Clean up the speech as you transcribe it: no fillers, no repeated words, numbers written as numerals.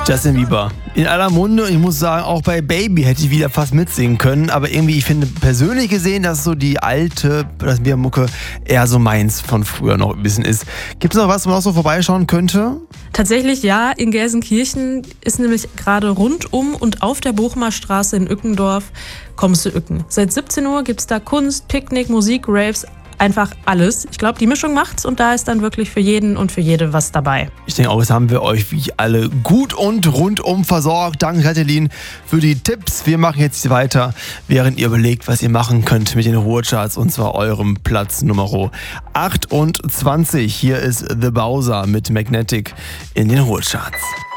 Justin Bieber. In aller Munde, ich muss sagen, auch bei Baby hätte ich wieder fast mitsingen können, aber irgendwie, ich finde persönlich gesehen, dass so die alte Mucke eher so meins von früher noch ein bisschen ist. Gibt es noch was, wo man auch so vorbeischauen könnte? Tatsächlich ja, in Gelsenkirchen ist nämlich gerade rund um und auf der Bochumer Straße in Ückendorf Kommst du Ücken. Seit 17 Uhr gibt es da Kunst, Picknick, Musik, Raves, einfach alles. Ich glaube, die Mischung macht's und da ist dann wirklich für jeden und für jede was dabei. Ich denke auch, jetzt haben wir euch wie alle gut und rundum versorgt. Danke, Katalin, für die Tipps. Wir machen jetzt weiter, während ihr überlegt, was ihr machen könnt mit den Ruhrcharts, und zwar eurem Platz Nummer 28. Hier ist The Bowser mit Magnetic in den Ruhrcharts.